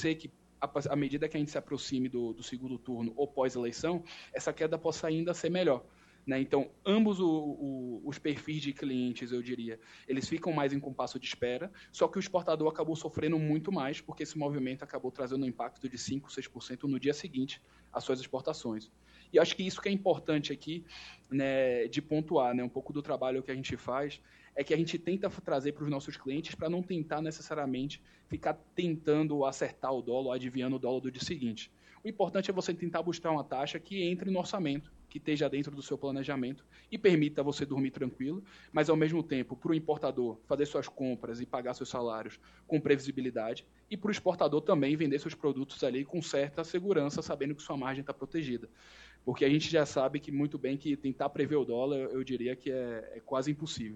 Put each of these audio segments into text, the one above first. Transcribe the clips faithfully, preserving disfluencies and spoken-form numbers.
ser que, à medida que a gente se aproxime do, do segundo turno ou pós-eleição, essa queda possa ainda ser melhor. Né? Então, ambos o, o, os perfis de clientes, eu diria, eles ficam mais em compasso de espera, só que o exportador acabou sofrendo muito mais, porque esse movimento acabou trazendo um impacto de cinco, seis por cento no dia seguinte às suas exportações. E eu acho que isso que é importante aqui, né, de pontuar, né, um pouco do trabalho que a gente faz, é que a gente tenta trazer para os nossos clientes para não tentar necessariamente ficar tentando acertar o dólar, adivinhando o dólar do dia seguinte. O importante é você tentar buscar uma taxa que entre no orçamento, que esteja dentro do seu planejamento e permita você dormir tranquilo, mas ao mesmo tempo, para o importador fazer suas compras e pagar seus salários com previsibilidade e para o exportador também vender seus produtos ali com certa segurança, sabendo que sua margem está protegida. Porque a gente já sabe que muito bem que tentar prever o dólar, eu diria que é, é quase impossível.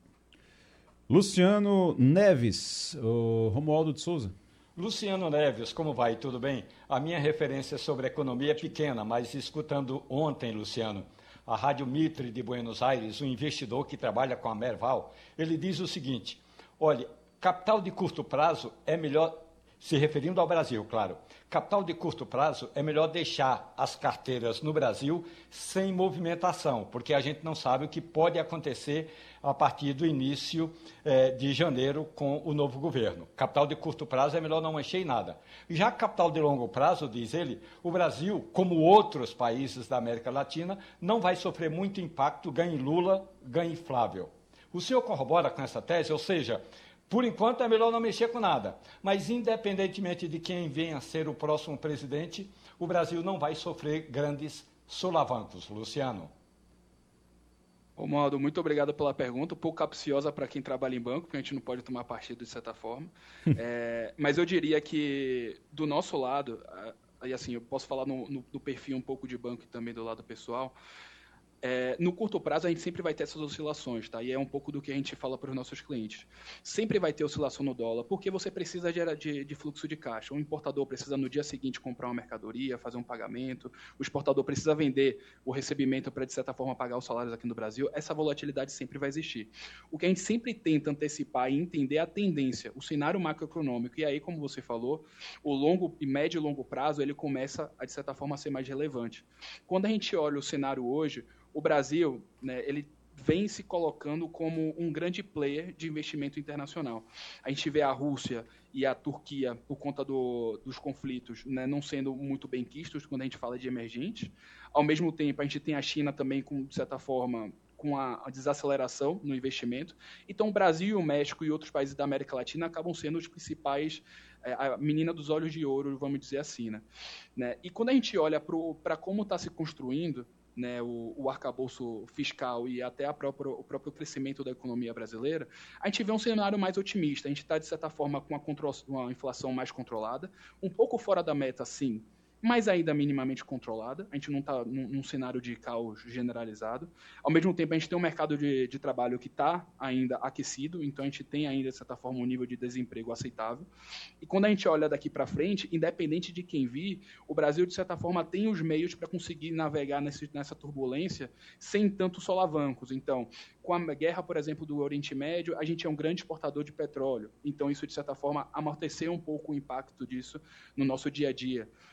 Luciano Neves, o Romualdo de Souza. Luciano Neves, como vai? Tudo bem? A minha referência sobre economia é pequena, mas escutando ontem, Luciano, a Rádio Mitre de Buenos Aires, um investidor que trabalha com a Merval, ele diz o seguinte: olha, capital de curto prazo é melhor, se referindo ao Brasil, claro, capital de curto prazo é melhor deixar as carteiras no Brasil sem movimentação, porque a gente não sabe o que pode acontecer a partir do início eh, de janeiro com o novo governo. Capital de curto prazo é melhor não mexer em nada. Já capital de longo prazo, diz ele, o Brasil, como outros países da América Latina, não vai sofrer muito impacto, ganhe Lula, ganhe Flávio. O senhor corrobora com essa tese? Ou seja, por enquanto é melhor não mexer com nada, mas independentemente de quem venha a ser o próximo presidente, o Brasil não vai sofrer grandes solavancos. Luciano. Romualdo, muito obrigado pela pergunta, um pouco capciosa para quem trabalha em banco, porque a gente não pode tomar partido de certa forma, é, mas eu diria que do nosso lado, aí assim, eu posso falar no, no, no perfil um pouco de banco e também do lado pessoal. É, no curto prazo, a gente sempre vai ter essas oscilações, tá? E é um pouco do que a gente fala para os nossos clientes. Sempre vai ter oscilação no dólar, porque você precisa de, de, de fluxo de caixa. O importador precisa, no dia seguinte, comprar uma mercadoria, fazer um pagamento. O exportador precisa vender o recebimento para, de certa forma, pagar os salários aqui no Brasil. Essa volatilidade sempre vai existir. O que a gente sempre tenta antecipar e entender é a tendência, o cenário macroeconômico. E aí, como você falou, o longo e médio e longo prazo, ele começa, a, de certa forma, a ser mais relevante. Quando a gente olha o cenário hoje, o Brasil, né, ele vem se colocando como um grande player de investimento internacional. A gente vê a Rússia e a Turquia, por conta do, dos conflitos, né, não sendo muito bem quistos quando a gente fala de emergentes. Ao mesmo tempo, a gente tem a China também, com, de certa forma, com a, a desaceleração no investimento. Então, o Brasil, o México e outros países da América Latina acabam sendo os principais, é, a menina dos olhos de ouro, vamos dizer assim. Né? Né? E quando a gente olha para como está se construindo, né, o, o arcabouço fiscal e até a própria, o próprio crescimento da economia brasileira, a gente vê um cenário mais otimista. A gente está, de certa forma, com uma, contro- uma inflação mais controlada, um pouco fora da meta, sim, mas ainda minimamente controlada. A gente não está num, num cenário de caos generalizado. Ao mesmo tempo, a gente tem um mercado de, de trabalho que está ainda aquecido, então a gente tem ainda, de certa forma, um nível de desemprego aceitável. E quando a gente olha daqui para frente, independente de quem vir, o Brasil, de certa forma, tem os meios para conseguir navegar nesse, nessa turbulência sem tantos solavancos. Então, com a guerra, por exemplo, do Oriente Médio, a gente é um grande exportador de petróleo. Então, isso, de certa forma, amorteceu um pouco o impacto disso no nosso dia a dia.